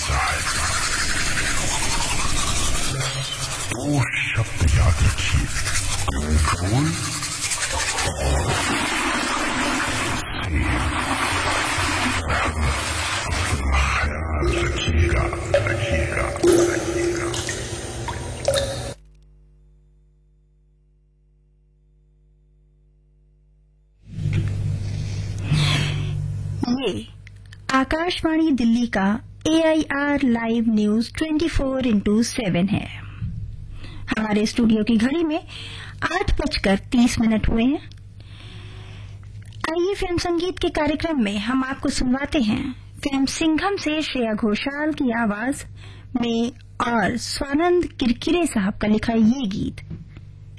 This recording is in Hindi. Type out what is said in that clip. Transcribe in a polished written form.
हिस्सा है। दो शब्द याद रखिए, कंट्रोल और ख्याल रखिएगा। ये आकाशवाणी दिल्ली का AIR लाइव न्यूज 24x7 है। हमारे स्टूडियो की घड़ी में 8:30 हुए हैं। आइए फिल्म संगीत के कार्यक्रम में हम आपको सुनवाते हैं फिल्म सिंघम से श्रेया घोषाल की आवाज में और स्वानंद किरकिरे साहब का लिखा ये गीत।